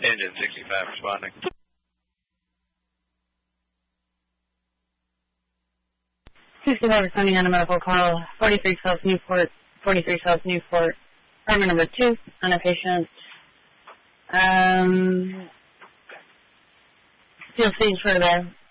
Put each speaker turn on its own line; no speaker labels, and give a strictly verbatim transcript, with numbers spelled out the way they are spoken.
Engine sixty-five responding.
sixty-five responding on a medical call. forty-three South Newport. forty-three South Newport. Apartment number two on a patient. Um, still stage for there.